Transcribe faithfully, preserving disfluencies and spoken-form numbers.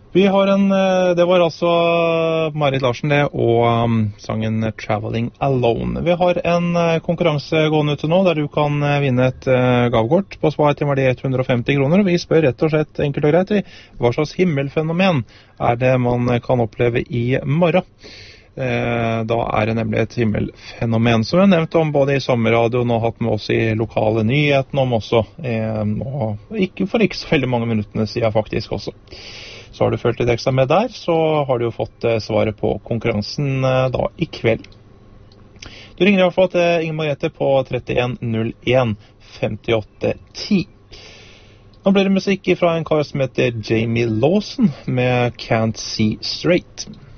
Vi har en, det var altså Marit Larsen det, og um, sangen Traveling Alone. Vi har en uh, konkurranse gående ute nå, der du kan uh, vinne et uh, gavekort på Spar til verdi hundre og femti kroner, og vi spør rett og slett enkelt og greit, hva slags himmelfenomen er det man kan oppleve i morgen? Uh, da er det nemlig et himmelfenomen som vi har nevnt om både i sommerradioen og hatt med oss i lokale nyhetene om også, uh, og ikke for ikke så veldig mange minuttene siden faktisk også. Så har du følt litt ekstra med der, så har du jo fått eh, svaret på konkurransen eh, da i kveld. Du ringer i hvert fall til Inger Margrethe på trettien null en femtiåtte ti. Nå blir det musikk fra en kar som heter Jamie Lawson med Can't See Straight.